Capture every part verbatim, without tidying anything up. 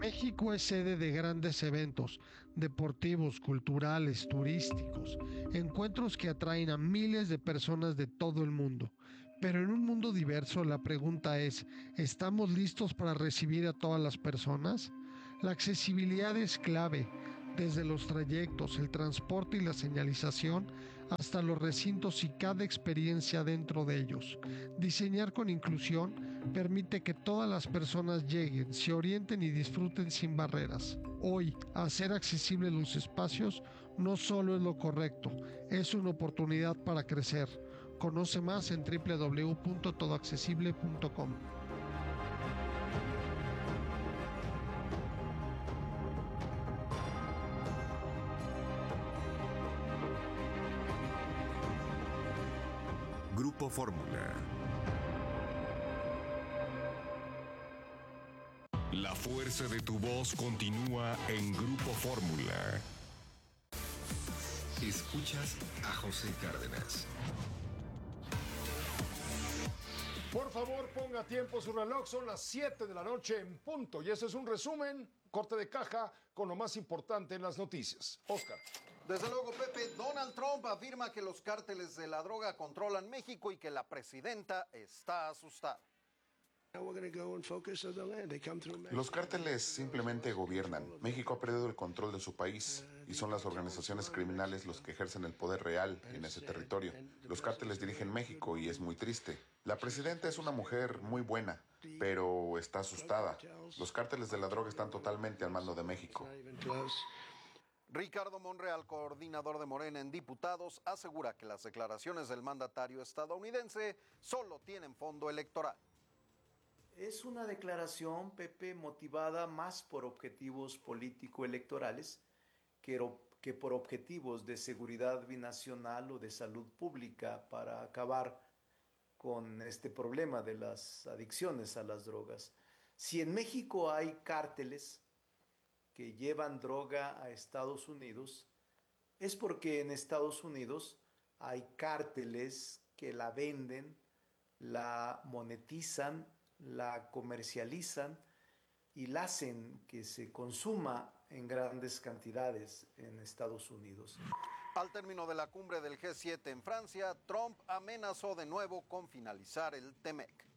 México es sede de grandes eventos deportivos, culturales, turísticos, encuentros que atraen a miles de personas de todo el mundo. Pero en un mundo diverso, la pregunta es, ¿estamos listos para recibir a todas las personas? La accesibilidad es clave, desde los trayectos, el transporte y la señalización, hasta los recintos y cada experiencia dentro de ellos. Diseñar con inclusión permite que todas las personas lleguen, se orienten y disfruten sin barreras. Hoy, hacer accesibles los espacios no solo es lo correcto, es una oportunidad para crecer. Conoce más en doble u doble u doble u punto todo accesible punto com. Grupo Fórmula. La fuerza de tu voz continúa en Grupo Fórmula. Escuchas a José Cárdenas. Por favor, ponga tiempo su reloj, son las siete de la noche en punto. Y ese es un resumen, corte de caja, con lo más importante en las noticias. Oscar. Desde luego, Pepe, Donald Trump afirma que los cárteles de la droga controlan México y que la presidenta está asustada. Los cárteles simplemente gobiernan. México ha perdido el control de su país y son las organizaciones criminales los que ejercen el poder real en ese territorio. Los cárteles dirigen México y es muy triste. La presidenta es una mujer muy buena, pero está asustada. Los cárteles de la droga están totalmente al mando de México. Ricardo Monreal, coordinador de Morena en diputados, asegura que las declaraciones del mandatario estadounidense solo tienen fondo electoral. Es una declaración, Pepe, motivada más por objetivos político-electorales que, que por objetivos de seguridad binacional o de salud pública para acabar con este problema de las adicciones a las drogas. Si en México hay cárteles que llevan droga a Estados Unidos, es porque en Estados Unidos hay cárteles que la venden, la monetizan, la comercializan y la hacen que se consuma en grandes cantidades en Estados Unidos. Al término de la cumbre del G siete en Francia, Trump amenazó de nuevo con finalizar el TEMEC.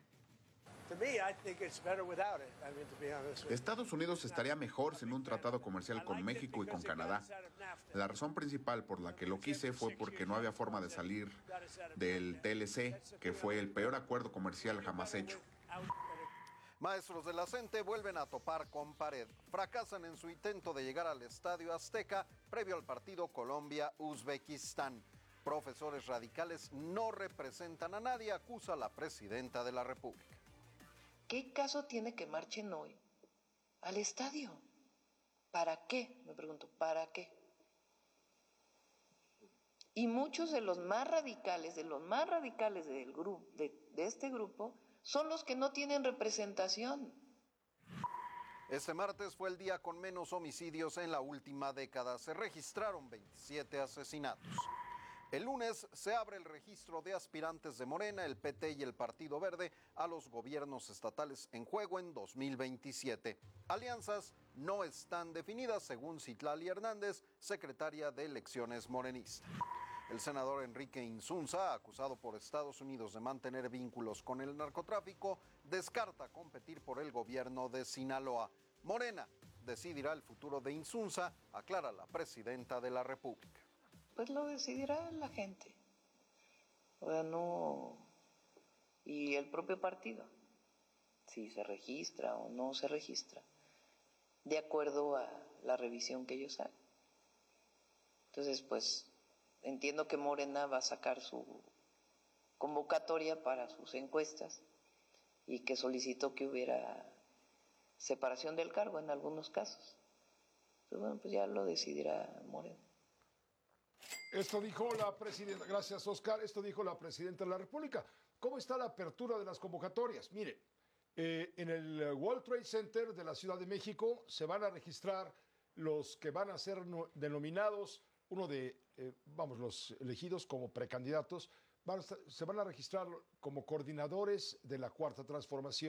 Estados Unidos estaría mejor sin un tratado comercial con México y con Canadá. La razón principal por la que lo quise fue porque no había forma de salir del T L C, que fue el peor acuerdo comercial jamás hecho. Maestros de la CENTE vuelven a topar con pared. Fracasan en su intento de llegar al Estadio Azteca previo al partido Colombia-Uzbekistán. Profesores radicales no representan a nadie, acusa la presidenta de la República. ¿Qué caso tiene que marchen hoy al estadio? ¿Para qué? Me pregunto, ¿para qué? Y muchos de los más radicales, de los más radicales del grupo, de, de este grupo, son los que no tienen representación. Este martes fue el día con menos homicidios en la última década. Se registraron veintisiete asesinatos. El lunes se abre el registro de aspirantes de Morena, el P T y el Partido Verde a los gobiernos estatales en juego en dos mil veintisiete. Alianzas no están definidas, según Citlali Hernández, secretaria de Elecciones morenista. El senador Enrique Insunza, acusado por Estados Unidos de mantener vínculos con el narcotráfico, descarta competir por el gobierno de Sinaloa. Morena decidirá el futuro de Insunza, aclara la presidenta de la República. Pues lo decidirá la gente, o sea, no, y el propio partido, si se registra o no se registra, de acuerdo a la revisión que ellos hagan. Entonces, pues, entiendo que Morena va a sacar su convocatoria para sus encuestas y que solicitó que hubiera separación del cargo en algunos casos. Entonces, bueno, pues ya lo decidirá Morena. Esto dijo la presidenta, gracias Oscar, esto dijo la presidenta de la República. ¿Cómo está la apertura de las convocatorias? Mire, eh, en el World Trade Center de la Ciudad de México se van a registrar los que van a ser no, denominados, uno de, eh, vamos, los elegidos como precandidatos, van a, se van a registrar como coordinadores de la Cuarta Transformación.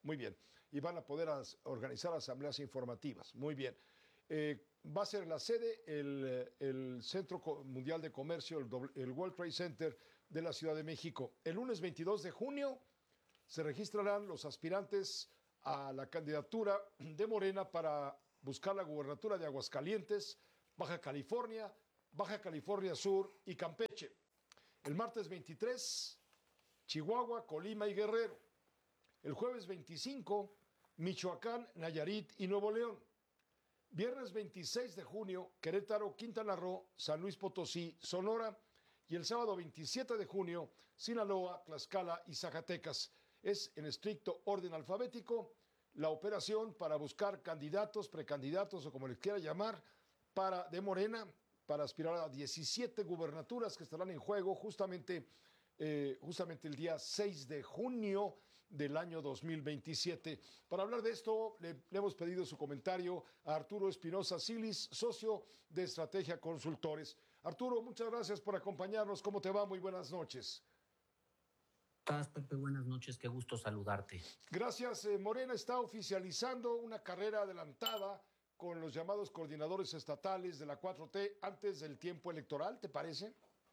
Muy bien. Y van a poder as- organizar asambleas informativas. Muy bien. Eh, va a ser en la sede el, el Centro Mundial de Comercio, el, doble- el World Trade Center de la Ciudad de México. El lunes veintidós de junio se registrarán los aspirantes a la candidatura de Morena para buscar la gubernatura de Aguascalientes, Baja California, Baja California Sur y Campeche. El martes veintitrés, Chihuahua, Colima y Guerrero. El jueves veinticinco, Michoacán, Nayarit y Nuevo León. Viernes veintiséis de junio, Querétaro, Quintana Roo, San Luis Potosí, Sonora. Y el sábado veintisiete de junio, Sinaloa, Tlaxcala y Zacatecas. Es en estricto orden alfabético la operación para buscar candidatos, precandidatos o como les quiera llamar, para, de Morena, para aspirar a diecisiete gubernaturas que estarán en juego justamente, eh, justamente el día seis de junio del año dos mil veintisiete. Para hablar de esto, le, le hemos pedido su comentario a Arturo Espinosa Silis, socio de Estrategia Consultores. Arturo, muchas gracias por acompañarnos. ¿Cómo te va? Muy buenas noches. Estás, Pepe, buenas noches, qué gusto saludarte. Gracias. Eh, Morena está oficializando una carrera adelantada con los llamados coordinadores estatales de la cuatro T antes del tiempo electoral, ¿te parece?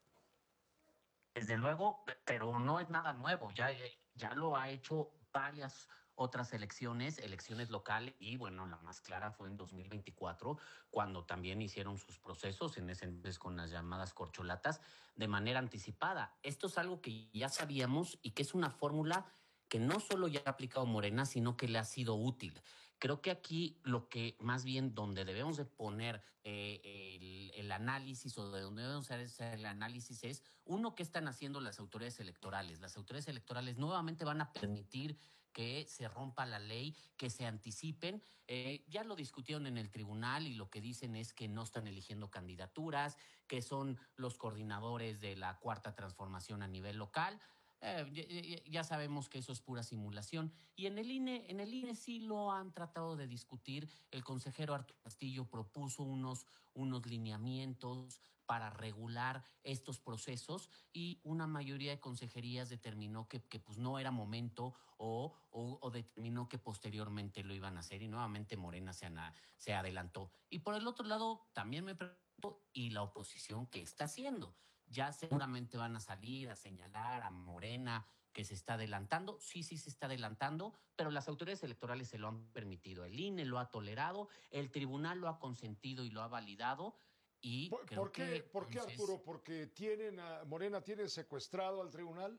Desde luego, pero no es nada nuevo, ya, ya lo ha hecho varias otras elecciones, elecciones locales, y bueno, la más clara fue en dos mil veinticuatro, cuando también hicieron sus procesos, en ese entonces con las llamadas corcholatas, de manera anticipada. Esto es algo que ya sabíamos y que es una fórmula que no solo ya ha aplicado Morena, sino que le ha sido útil. Creo que aquí lo que más bien donde debemos de poner eh, el, el análisis o de donde debemos hacer el análisis es, uno, ¿qué están haciendo las autoridades electorales? Las autoridades electorales nuevamente van a permitir que se rompa la ley, que se anticipen. Eh, ya lo discutieron en el tribunal y lo que dicen es que no están eligiendo candidaturas, que son los coordinadores de la Cuarta Transformación a nivel local. Eh, ya, ya sabemos que eso es pura simulación. Y en el I N E, en el I N E sí lo han tratado de discutir. El consejero Arturo Castillo propuso unos, unos lineamientos para regular estos procesos y una mayoría de consejerías determinó que, que pues no era momento o, o, o determinó que posteriormente lo iban a hacer y nuevamente Morena se, ana, se adelantó. Y por el otro lado también me pregunto, ¿y la oposición qué está haciendo? Ya seguramente van a salir a señalar a Morena que se está adelantando. Sí, sí se está adelantando, pero las autoridades electorales se lo han permitido. El I N E lo ha tolerado, el tribunal lo ha consentido y lo ha validado. Y ¿Por, creo ¿por qué, que, ¿por qué entonces, Arturo? ¿Porque tienen a, Morena tiene secuestrado al tribunal?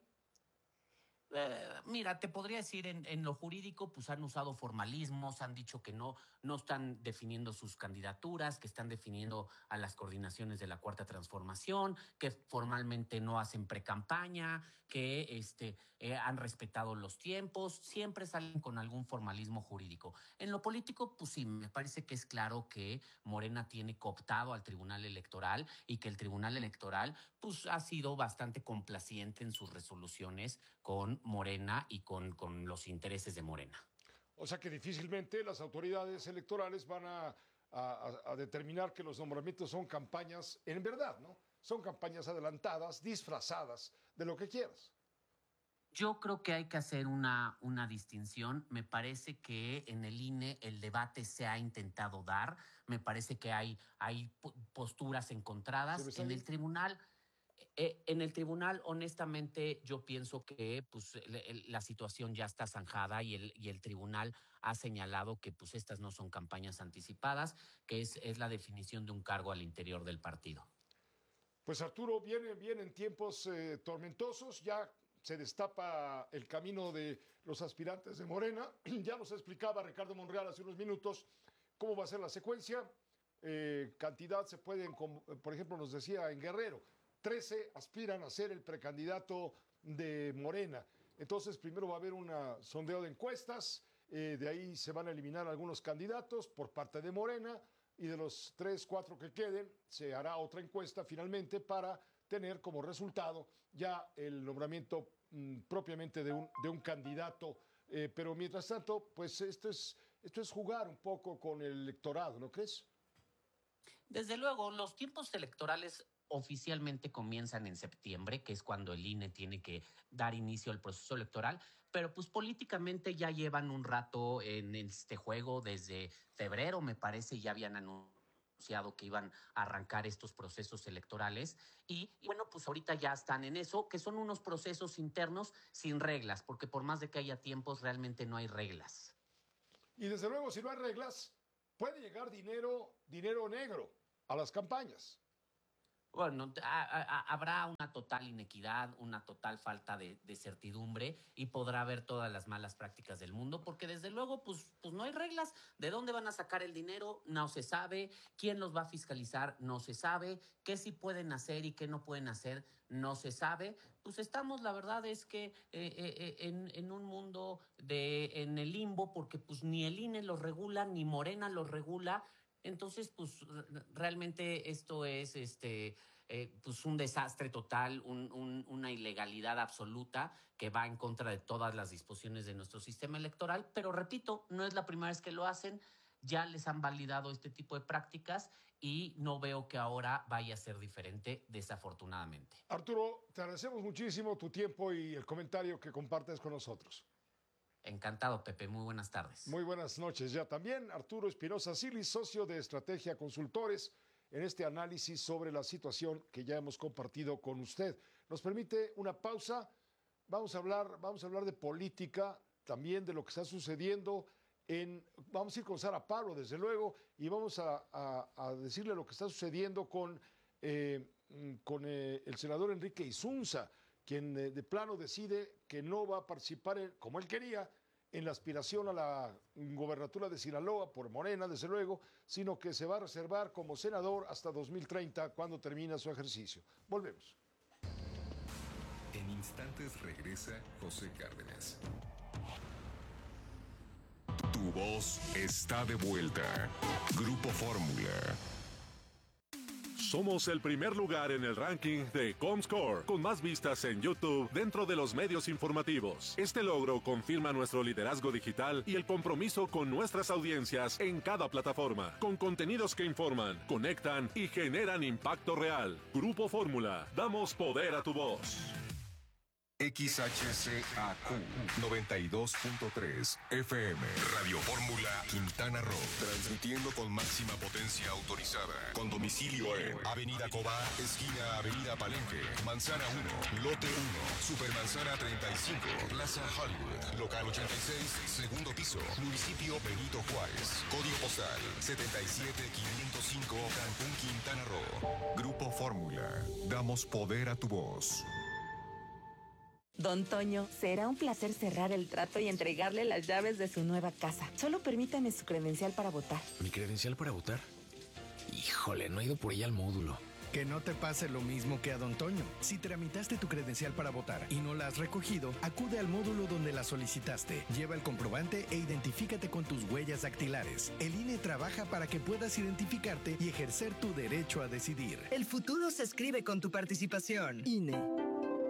Eh, mira, te podría decir, en, en lo jurídico, pues han usado formalismos, han dicho que no, no están definiendo sus candidaturas, que están definiendo a las coordinaciones de la Cuarta Transformación, que formalmente no hacen precampaña, que este, eh, han respetado los tiempos, siempre salen con algún formalismo jurídico. En lo político, pues sí, me parece que es claro que Morena tiene cooptado al Tribunal Electoral y que el Tribunal Electoral pues ha sido bastante complaciente en sus resoluciones con Morena y con, con los intereses de Morena. O sea que difícilmente las autoridades electorales van a, a, a determinar que los nombramientos son campañas, en verdad, ¿no? Son campañas adelantadas, disfrazadas de lo que quieras. Yo creo que hay que hacer una, una distinción. Me parece que en el I N E el debate se ha intentado dar. Me parece que hay, hay posturas encontradas. En el tribunal... Eh, en el tribunal, honestamente, yo pienso que pues, el, el, la situación ya está zanjada y el, y el tribunal ha señalado que pues, estas no son campañas anticipadas, que es, es la definición de un cargo al interior del partido. Pues Arturo, viene, vienen tiempos eh, tormentosos, ya se destapa el camino de los aspirantes de Morena. Ya nos explicaba Ricardo Monreal hace unos minutos cómo va a ser la secuencia. Eh, cantidad se pueden, por ejemplo, nos decía en Guerrero, trece aspiran a ser el precandidato de Morena. Entonces, primero va a haber un sondeo de encuestas, eh, de ahí se van a eliminar algunos candidatos por parte de Morena, y de los tres, cuatro que queden, se hará otra encuesta finalmente para tener como resultado ya el nombramiento mmm, propiamente de un, de un candidato. Eh, pero mientras tanto, pues esto es, esto es jugar un poco con el electorado, ¿no crees? Desde luego, los tiempos electorales oficialmente comienzan en septiembre, que es cuando el I N E tiene que dar inicio al proceso electoral, pero pues políticamente ya llevan un rato en este juego. Desde febrero, me parece, ya habían anunciado que iban a arrancar estos procesos electorales y, y bueno, pues ahorita ya están en eso, que son unos procesos internos sin reglas, porque por más de que haya tiempos, realmente no hay reglas. Y desde luego, si no hay reglas, puede llegar dinero, dinero negro a las campañas. Bueno, a, a, habrá una total inequidad, una total falta de, de certidumbre y podrá haber todas las malas prácticas del mundo, porque desde luego pues, pues no hay reglas. ¿De dónde van a sacar el dinero? No se sabe. ¿Quién los va a fiscalizar? No se sabe. ¿Qué sí pueden hacer y qué no pueden hacer? No se sabe. Pues estamos, la verdad es que eh, eh, en, en un mundo de, en el limbo, porque pues ni el I N E los regula, ni Morena los regula. Entonces, pues realmente esto es este, eh, pues un desastre total, un, un, una ilegalidad absoluta que va en contra de todas las disposiciones de nuestro sistema electoral. Pero repito, no es la primera vez que lo hacen, ya les han validado este tipo de prácticas y no veo que ahora vaya a ser diferente, desafortunadamente. Arturo, te agradecemos muchísimo tu tiempo y el comentario que compartes con nosotros. Encantado, Pepe. Muy buenas tardes. Muy buenas noches ya también. Arturo Espinosa Silis, socio de Estrategia Consultores, en este análisis sobre la situación que ya hemos compartido con usted. Nos permite una pausa. Vamos a hablar, vamos a hablar de política, también de lo que está sucediendo en... Vamos a ir con Sara Pablo, desde luego, y vamos a, a, a decirle lo que está sucediendo con, eh, con eh, el senador Enrique Isunza, quien eh, de plano decide que no va a participar, en, como él quería, en la aspiración a la gobernatura de Sinaloa por Morena, desde luego, sino que se va a reservar como senador hasta dos mil treinta, cuando termina su ejercicio. Volvemos. En instantes regresa José Cárdenas. Tu voz está de vuelta. Grupo Fórmula. Somos el primer lugar en el ranking de Comscore, con más vistas en YouTube dentro de los medios informativos. Este logro confirma nuestro liderazgo digital y el compromiso con nuestras audiencias en cada plataforma, con contenidos que informan, conectan y generan impacto real. Grupo Fórmula, damos poder a tu voz. X H C A Q noventa y dos punto tres F M Radio Fórmula Quintana Roo, transmitiendo con máxima potencia autorizada, con domicilio en Avenida Cobá, esquina Avenida Palenque, Manzana uno, Lote uno, Supermanzana treinta y cinco, Plaza Hollywood, Local ochenta y seis, segundo piso, Municipio Benito Juárez, Código postal setenta y siete quinientos cinco, Cancún, Quintana Roo. Grupo Fórmula, damos poder a tu voz. Don Toño, será un placer cerrar el trato y entregarle las llaves de su nueva casa. Solo permítame su credencial para votar. ¿Mi credencial para votar? Híjole, no he ido por ella al módulo. Que no te pase lo mismo que a Don Toño. Si tramitaste tu credencial para votar y no la has recogido, acude al módulo donde la solicitaste. Lleva el comprobante e identifícate con tus huellas dactilares. El I N E trabaja para que puedas identificarte y ejercer tu derecho a decidir. El futuro se escribe con tu participación. I N E.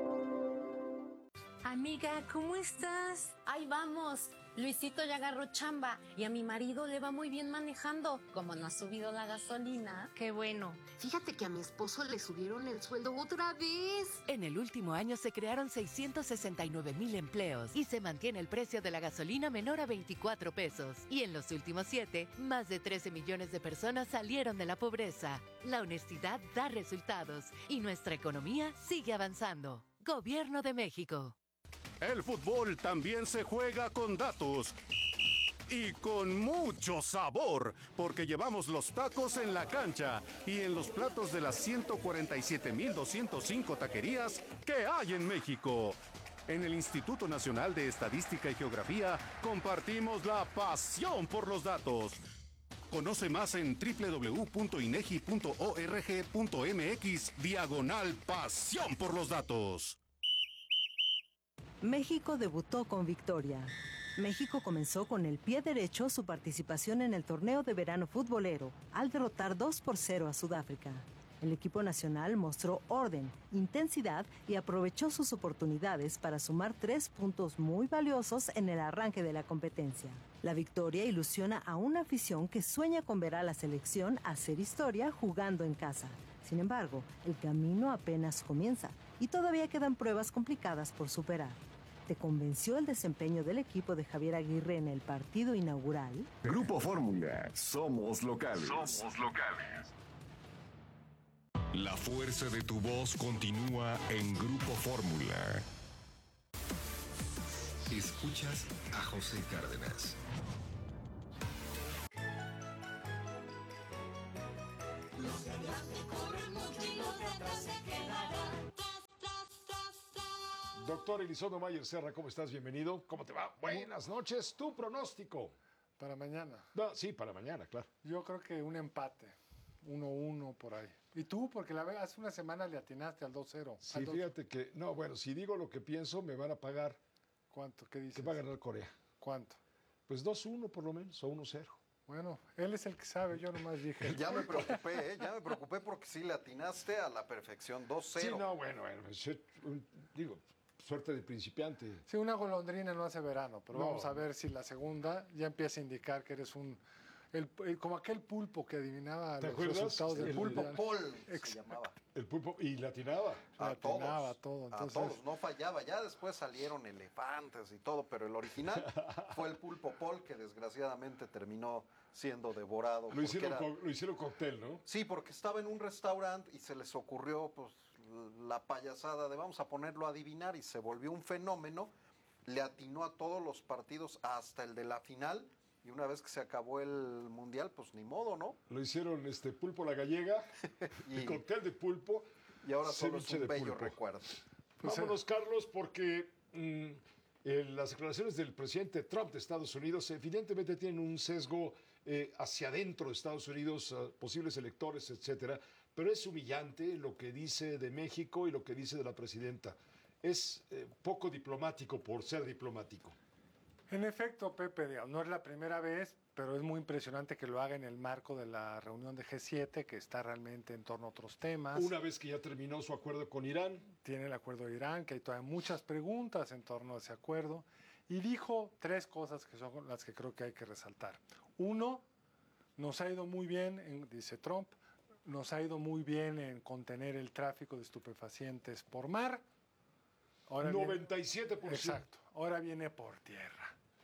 Amiga, ¿cómo estás? Ahí vamos. Luisito ya agarró chamba y a mi marido le va muy bien manejando. Como no ha subido la gasolina. Qué bueno. Fíjate que a mi esposo le subieron el sueldo otra vez. En el último año se crearon seiscientos sesenta y nueve mil empleos y se mantiene el precio de la gasolina menor a veinticuatro pesos. Y en los últimos siete, más de trece millones de personas salieron de la pobreza. La honestidad da resultados y nuestra economía sigue avanzando. Gobierno de México. El fútbol también se juega con datos y con mucho sabor, porque llevamos los tacos en la cancha y en los platos de las ciento cuarenta y siete mil doscientos cinco taquerías que hay en México. En el Instituto Nacional de Estadística y Geografía compartimos la pasión por los datos. Conoce más en doble u doble u doble u punto inegi punto org punto mx diagonal pasión por los datos. México debutó con victoria. México comenzó con el pie derecho su participación en el torneo de verano futbolero, al derrotar dos por cero a Sudáfrica. El equipo nacional mostró orden, intensidad y aprovechó sus oportunidades para sumar tres puntos muy valiosos en el arranque de la competencia. La victoria ilusiona a una afición que sueña con ver a la selección hacer historia jugando en casa. Sin embargo, el camino apenas comienza y todavía quedan pruebas complicadas por superar. ¿Te convenció el desempeño del equipo de Javier Aguirre en el partido inaugural? Grupo Fórmula, somos locales. Somos locales. La fuerza de tu voz continúa en Grupo Fórmula. Escuchas a José Cárdenas. Los de adelante corren mucho y los de atrás se quedarán. Doctor Elizondo Mayer Serra, ¿cómo estás? Bienvenido. ¿Cómo te va? Buenas noches. ¿Tu pronóstico? Para mañana. No, sí, para mañana, claro. Yo creo que un empate. uno uno por ahí. ¿Y tú? Porque la hace una semana le atinaste al dos cero. Sí, fíjate que... No, bueno, si digo lo que pienso, me van a pagar... ¿Cuánto? ¿Qué dices? Que va a ganar Corea. ¿Cuánto? Pues dos uno por lo menos, o uno cero. Bueno, él es el que sabe, yo nomás dije. Ya me preocupé, ¿eh? Ya me preocupé porque sí le atinaste a la perfección, dos cero. Sí, no, bueno, bueno, digo, suerte de principiante. Sí, una golondrina no hace verano, pero No. vamos a ver si la segunda ya empieza a indicar que eres un... El, el- como aquel pulpo que adivinaba ¿Te los acuerdas? resultados del El Pulpo mundial. Paul Ex- se llamaba. El pulpo, y latinaba. A Atinaba todos, todo, a entonces- todos, no fallaba. Ya después salieron elefantes y todo, pero el original fue el Pulpo Paul, que desgraciadamente terminó siendo devorado. Lo porque hicieron, era- co- lo hicieron cóctel, ¿no? Sí, porque estaba en un restaurante y se les ocurrió pues la payasada de vamos a ponerlo a adivinar y se volvió un fenómeno. Le atinó a todos los partidos hasta el de la final y una vez que se acabó el mundial, pues ni modo, ¿no? Lo hicieron este pulpo la gallega, Y- el cóctel de pulpo. Y ahora solo es ceviche un de bello pulpo. recuerdo. Pues, Vámonos, Carlos, porque mm, eh, las declaraciones del presidente Trump de Estados Unidos evidentemente tienen un sesgo eh, hacia adentro de Estados Unidos, a posibles electores, etcétera, pero es humillante lo que dice de México y lo que dice de la presidenta. Es eh, poco diplomático por ser diplomático. En efecto, Pepe, digamos, no es la primera vez, pero es muy impresionante que lo haga en el marco de la reunión de G siete, que está realmente en torno a otros temas. Una vez que ya terminó su acuerdo con Irán, Tiene el acuerdo de Irán, que hay todavía muchas preguntas en torno a ese acuerdo, y dijo tres cosas que son las que creo que hay que resaltar. Uno, nos ha ido muy bien, en- dice Trump, nos ha ido muy bien en contener el tráfico de estupefacientes por mar. Ahora viene- noventa y siete por ciento. Exacto, ahora viene por tierra.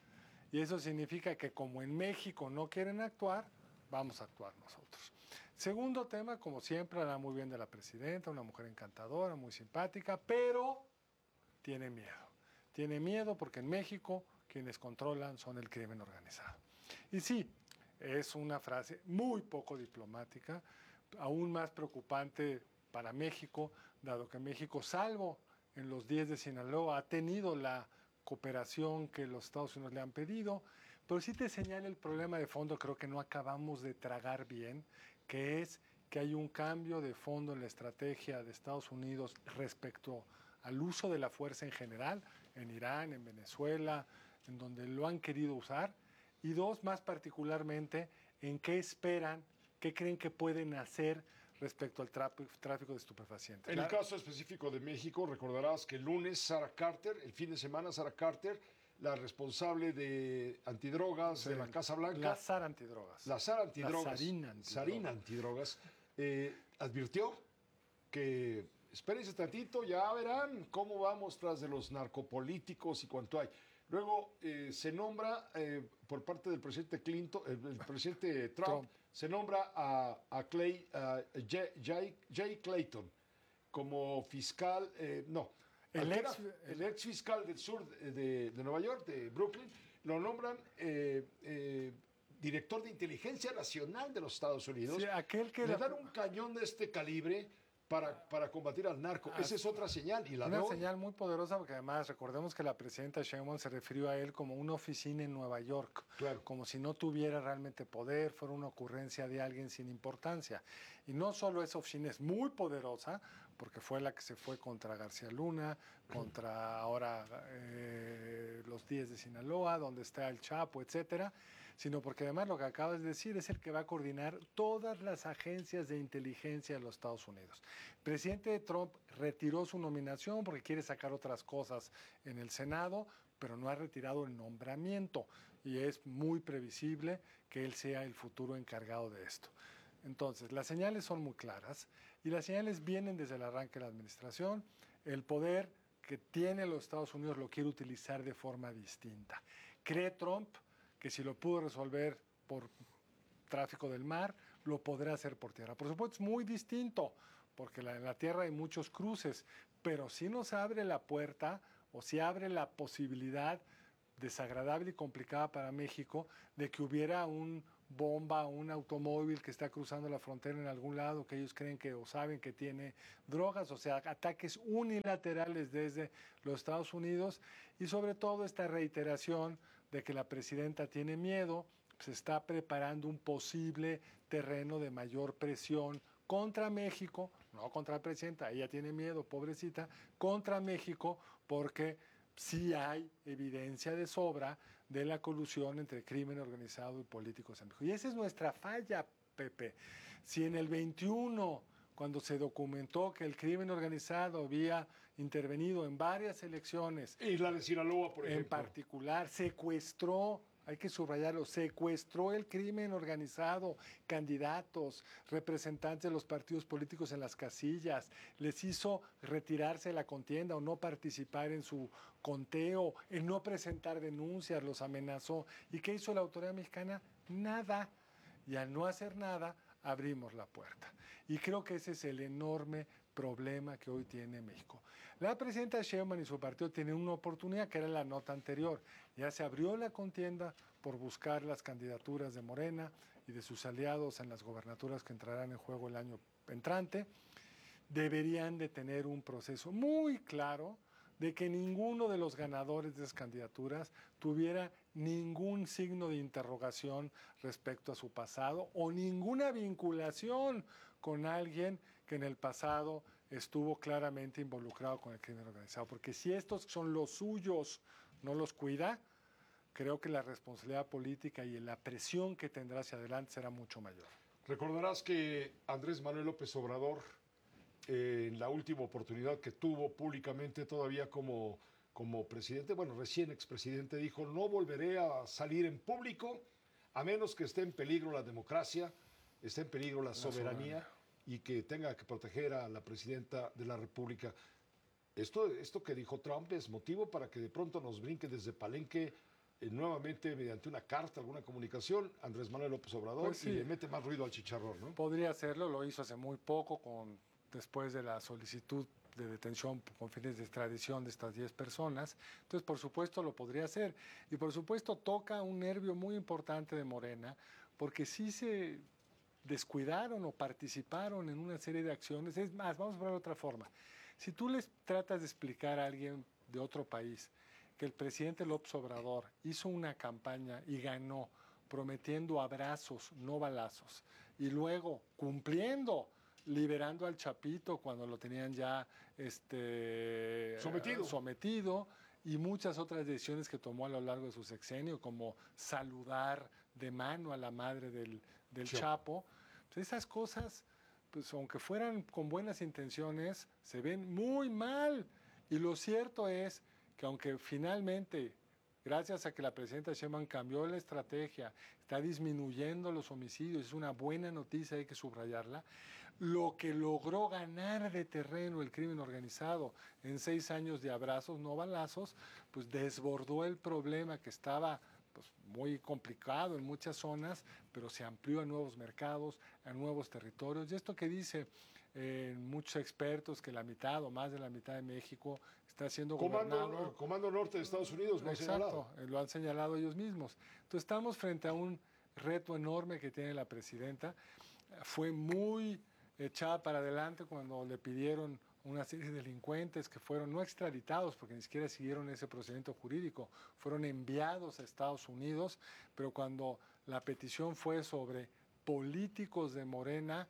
Y eso significa que como en México no quieren actuar, vamos a actuar nosotros. Segundo tema, como siempre, habla muy bien de la presidenta, una mujer encantadora, muy simpática, pero tiene miedo. Tiene miedo porque en México quienes controlan son el crimen organizado. Y sí, es una frase muy poco diplomática, aún más preocupante para México, dado que México, salvo en los diez de Sinaloa, ha tenido la cooperación que los Estados Unidos le han pedido, pero sí te señala el problema de fondo, creo que no acabamos de tragar bien, que es que hay un cambio de fondo en la estrategia de Estados Unidos respecto al uso de la fuerza en general, en Irán, en Venezuela, en donde lo han querido usar, y dos, más particularmente, en qué esperan, qué creen que pueden hacer respecto al tráfico, tráfico de estupefacientes. En el caso específico de México, recordarás que el lunes Sarah Carter, el fin de semana Sarah Carter, la responsable de antidrogas de la Casa Blanca, La SAR antidrogas. la SAR antidrogas, La Sarina antidrogas. Sarina antidrogas, eh, advirtió que espérense tantito, ya verán cómo vamos tras de los narcopolíticos y cuánto hay. Luego eh, se nombra eh, por parte del presidente Clinton, el, el presidente Trump, Trump. se nombra a, a Clay, a Jay, Jay- Jay Clayton como fiscal, eh, no, El al que ex- era el ex fiscal del sur de, de- de Nueva York, de Brooklyn, lo nombran eh, eh, director de inteligencia nacional de los Estados Unidos. Sí, aquel que Le era- dan un cañón de este calibre para, para combatir al narco. Esa es otra señal. Y la Una dio- señal muy poderosa porque además recordemos que la presidenta Sheinbaum se refirió a él como una oficina en Nueva York, como si no tuviera realmente poder, fuera una ocurrencia de alguien sin importancia. Y no solo esa oficina es muy poderosa, porque fue la que se fue contra García Luna, contra ahora eh, los diez de Sinaloa, donde está el Chapo, etcétera, sino porque además lo que acabas de decir es el que va a coordinar todas las agencias de inteligencia de los Estados Unidos. El presidente Trump retiró su nominación porque quiere sacar otras cosas en el Senado, pero no ha retirado el nombramiento y es muy previsible que él sea el futuro encargado de esto. Entonces, las señales son muy claras. Y las señales vienen desde el arranque de la administración. El poder que tiene los Estados Unidos lo quiere utilizar de forma distinta. Cree Trump que si lo pudo resolver por tráfico del mar, lo podrá hacer por tierra. Por supuesto, es muy distinto, porque en la tierra hay muchos cruces, pero sí nos abre la puerta, o sí abre la posibilidad desagradable y complicada para México de que hubiera un bomba, un automóvil que está cruzando la frontera en algún lado, que ellos creen que o saben que tiene drogas, o sea, ataques unilaterales desde los Estados Unidos, y sobre todo esta reiteración de que la presidenta tiene miedo, se está preparando un posible terreno de mayor presión contra México, no contra la presidenta, ella tiene miedo, pobrecita, contra México, porque sí hay evidencia de sobra de la colusión entre crimen organizado y políticos en México. Y esa es nuestra falla, Pepe. Si en el veintiuno, cuando se documentó que el crimen organizado había intervenido en varias elecciones, y la de Sinaloa, por ejemplo, en particular, secuestró, hay que subrayarlo, secuestró el crimen organizado, candidatos, representantes de los partidos políticos en las casillas, les hizo retirarse de la contienda o no participar en su conteo, en no presentar denuncias, los amenazó. ¿Y qué hizo la autoridad mexicana? Nada. Y al no hacer nada, abrimos la puerta. Y creo que ese es el enorme problema que hoy tiene México. La presidenta Sheinbaum y su partido tienen una oportunidad, que era la nota anterior. Ya se abrió la contienda por buscar las candidaturas de Morena y de sus aliados en las gobernaturas que entrarán en juego el año entrante. Deberían de tener un proceso muy claro de que ninguno de los ganadores de esas candidaturas tuviera ningún signo de interrogación respecto a su pasado o ninguna vinculación con alguien que en el pasado estuvo claramente involucrado con el crimen organizado. Porque si estos son los suyos, no los cuida, creo que la responsabilidad política y la presión que tendrá hacia adelante será mucho mayor. Recordarás que Andrés Manuel López Obrador, eh, en la última oportunidad que tuvo públicamente todavía como, como presidente, bueno, recién expresidente, dijo: no volveré a salir en público a menos que esté en peligro la democracia, esté en peligro la, la soberanía, soberanía y que tenga que proteger a la presidenta de la República. Esto, esto que dijo Trump es motivo para que de pronto nos brinque desde Palenque eh, nuevamente mediante una carta, alguna comunicación, Andrés Manuel López Obrador, pues sí, y le mete más ruido al chicharrón, ¿no? Podría hacerlo, lo hizo hace muy poco, con, después de la solicitud de detención con fines de extradición de estas diez personas. Entonces, por supuesto, lo podría hacer. Y por supuesto, toca un nervio muy importante de Morena, porque sí se descuidaron o participaron en una serie de acciones. Es más, vamos a ver de otra forma. Si tú les tratas de explicar a alguien de otro país que el presidente López Obrador hizo una campaña y ganó prometiendo abrazos, no balazos, y luego cumpliendo, liberando al Chapito cuando lo tenían ya este, sometido. sometido, y muchas otras decisiones que tomó a lo largo de su sexenio, como saludar de mano a la madre del, del sí. Chapo. Entonces, esas cosas, pues aunque fueran con buenas intenciones, se ven muy mal. Y lo cierto es que aunque finalmente, gracias a que la presidenta Sheinbaum cambió la estrategia, está disminuyendo los homicidios, es una buena noticia, hay que subrayarla, lo que logró ganar de terreno el crimen organizado en seis años de abrazos, no balazos, pues desbordó el problema que estaba pues, muy complicado en muchas zonas, pero se amplió a nuevos mercados, a nuevos territorios. Y esto que dice eh, muchos expertos, que la mitad o más de la mitad de México está siendo Comando, gobernado. Comando Norte de Estados Unidos, lo han Exacto, señalado. Lo han señalado ellos mismos. Entonces estamos frente a un reto enorme que tiene la presidenta. Fue muy echada para adelante cuando le pidieron una serie de delincuentes que fueron no extraditados, porque ni siquiera siguieron ese procedimiento jurídico, fueron enviados a Estados Unidos, pero cuando la petición fue sobre políticos de Morena,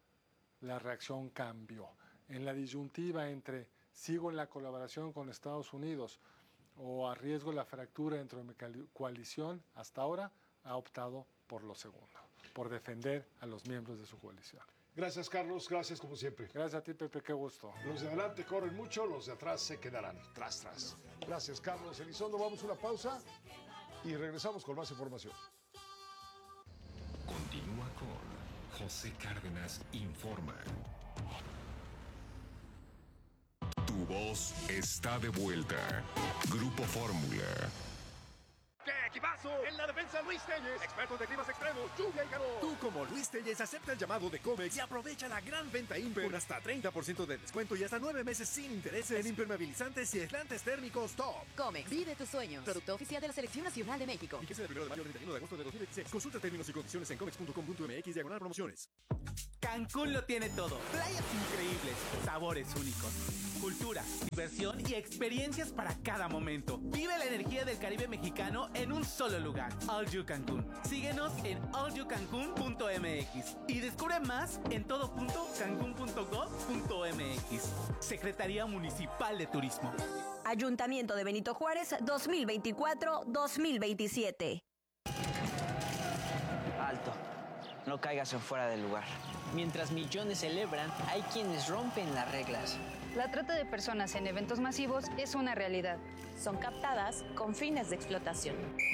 la reacción cambió. En la disyuntiva entre sigo en la colaboración con Estados Unidos o arriesgo la fractura dentro de mi coalición, hasta ahora ha optado por lo segundo, por defender a los miembros de su coalición. Gracias, Carlos. Gracias, como siempre. Gracias a ti, Pepe. Qué gusto. Los de adelante corren mucho, los de atrás se quedarán. Tras, tras. Gracias, Carlos Elizondo. Vamos a una pausa y regresamos con más información. Continúa con José Cárdenas Informa. Tu voz está de vuelta. Grupo Fórmula. ¡Qué equipazo! En la defensa, Luis Telles, expertos de climas extremos, lluvia y calor. Tú, como Luis Telles, acepta el llamado de Comex y aprovecha la gran venta Imper con hasta treinta por ciento de descuento y hasta nueve meses sin intereses en impermeabilizantes y aislantes térmicos top. Comex, vive tus sueños. Producto oficial de la Selección Nacional de México. Fíjese del primero de mayo al treinta y uno de agosto de dos mil veintiséis. Consulta términos y condiciones en comex punto com punto m x diagonal promociones. Cancún lo tiene todo. Playas increíbles, sabores únicos, cultura, diversión y experiencias para cada momento. Vive la energía del Caribe mexicano en un solo lugar. All You Cancún. Síguenos en all you cancún punto m x y descubre más en todo punto cancún punto gov punto m x. Secretaría Municipal de Turismo. Ayuntamiento de Benito Juárez dos mil veinticuatro dos mil veintisiete. Alto. No caigas en fuera del lugar. Mientras millones celebran, hay quienes rompen las reglas. La trata de personas en eventos masivos es una realidad. Son captadas con fines de explotación.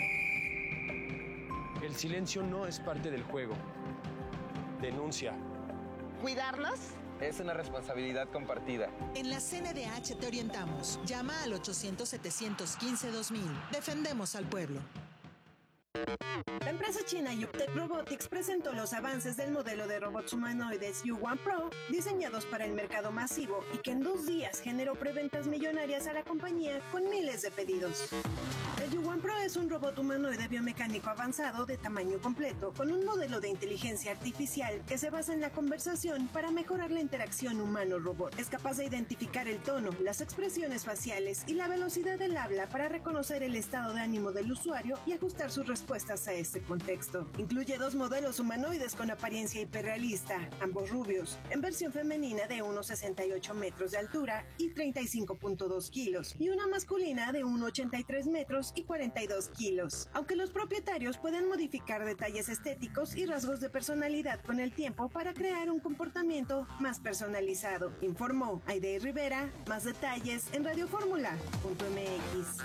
El silencio no es parte del juego. Denuncia. ¿Cuidarnos? Es una responsabilidad compartida. En la C N D H te orientamos. Llama al ochocientos, setecientos quince, dos mil. Defendemos al pueblo. La empresa china Yuptec Robotics presentó los avances del modelo de robots humanoides U uno Pro, diseñados para el mercado masivo y que en dos días generó preventas millonarias a la compañía con miles de pedidos. El U uno Pro es un robot humanoide biomecánico avanzado de tamaño completo, con un modelo de inteligencia artificial que se basa en la conversación para mejorar la interacción humano-robot. Es capaz de identificar el tono, las expresiones faciales y la velocidad del habla para reconocer el estado de ánimo del usuario y ajustar sus respuestas a este contexto. Incluye dos modelos humanoides con apariencia hiperrealista, ambos rubios, en versión femenina de uno coma sesenta y ocho metros de altura y treinta y cinco punto dos kilos, y una masculina de uno coma ochenta y tres metros y cuarenta y dos kilos. Aunque los propietarios pueden modificar detalles estéticos y rasgos de personalidad con el tiempo para crear un comportamiento más personalizado, informó Aide Rivera. Más detalles en radio fórmula punto m x.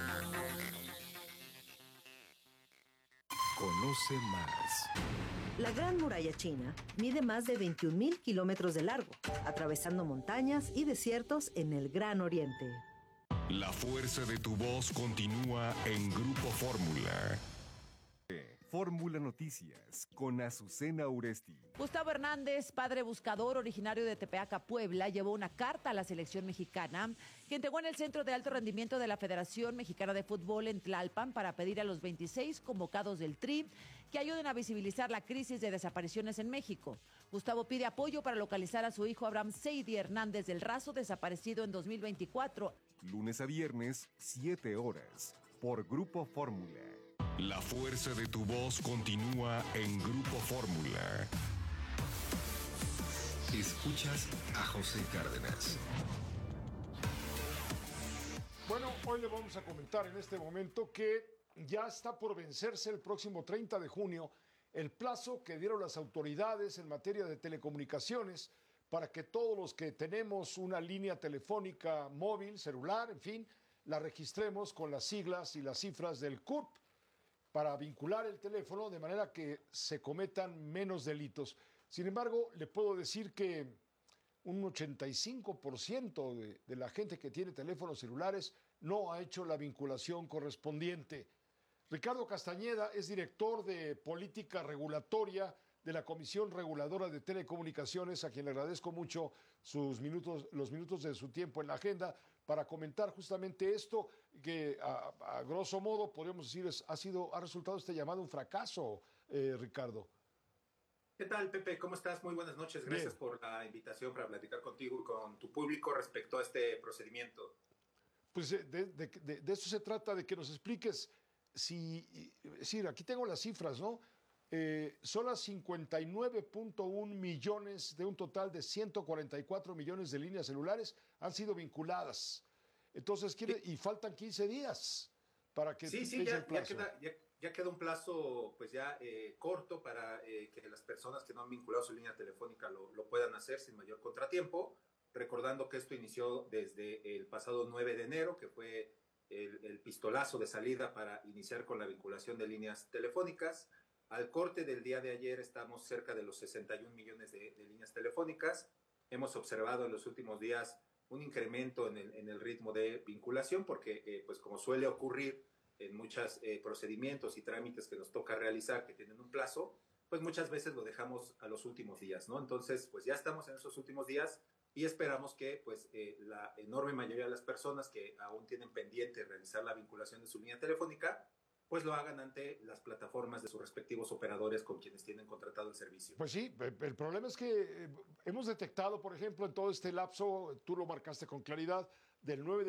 Conoce más. La Gran Muralla China mide más de veintiún mil kilómetros de largo, atravesando montañas y desiertos en el Gran Oriente. La fuerza de tu voz continúa en Grupo Fórmula. Fórmula Noticias con Azucena Uresti. Gustavo Hernández, padre buscador originario de Tepeaca, Puebla, llevó una carta a la selección mexicana que entregó en el Centro de Alto Rendimiento de la Federación Mexicana de Fútbol en Tlalpan para pedir a los veintiséis convocados del Tri que ayuden a visibilizar la crisis de desapariciones en México. Gustavo pide apoyo para localizar a su hijo Abraham Seidi Hernández del Razo, desaparecido en dos mil veinticuatro. Lunes a viernes, siete horas, por Grupo Fórmula. La fuerza de tu voz continúa en Grupo Fórmula. Escuchas a José Cárdenas. Bueno, hoy le vamos a comentar en este momento que ya está por vencerse el próximo treinta de junio el plazo que dieron las autoridades en materia de telecomunicaciones para que todos los que tenemos una línea telefónica móvil, celular, en fin, la registremos con las siglas y las cifras del C U R P para vincular el teléfono de manera que se cometan menos delitos. Sin embargo, le puedo decir que un ochenta y cinco por ciento de, de la gente que tiene teléfonos celulares no ha hecho la vinculación correspondiente. Ricardo Castañeda es director de Política Regulatoria de la Comisión Reguladora de Telecomunicaciones, a quien le agradezco mucho sus minutos, los minutos de su tiempo en la agenda para comentar justamente esto, que a, a grosso modo podríamos decir es, ha sido, ha resultado este llamado un fracaso, eh, Ricardo. ¿Qué tal, Pepe? ¿Cómo estás? Muy buenas noches. Gracias Bien. por la invitación para platicar contigo y con tu público respecto a este procedimiento. Pues de, de, de, de eso se trata, de que nos expliques si, es decir, aquí tengo las cifras, ¿no? Eh, son las cincuenta y nueve punto uno millones de un total de ciento cuarenta y cuatro millones de líneas celulares han sido vinculadas. Entonces, quiere, y faltan quince días para que... Sí, sí, ya, ya, queda, ya, ya queda un plazo pues ya eh, corto para eh, que las personas que no han vinculado su línea telefónica lo, lo puedan hacer sin mayor contratiempo, recordando que esto inició desde el pasado nueve de enero, que fue el, el pistolazo de salida para iniciar con la vinculación de líneas telefónicas. Al corte del día de ayer estamos cerca de los sesenta y un millones de, de líneas telefónicas. hemos observado en los últimos días un incremento en el, en el ritmo de vinculación, porque eh, pues como suele ocurrir en muchos eh, procedimientos y trámites que nos toca realizar que tienen un plazo, pues muchas veces lo dejamos a los últimos días, ¿no? Entonces, pues ya estamos en esos últimos días y esperamos que pues eh, la enorme mayoría de las personas que aún tienen pendiente realizar la vinculación de su línea telefónica, pues lo hagan ante las plataformas de sus respectivos operadores con quienes tienen contratado el servicio. Pues sí, el problema es que eh, hemos detectado, por ejemplo, en todo este lapso, tú lo marcaste con claridad, del nueve de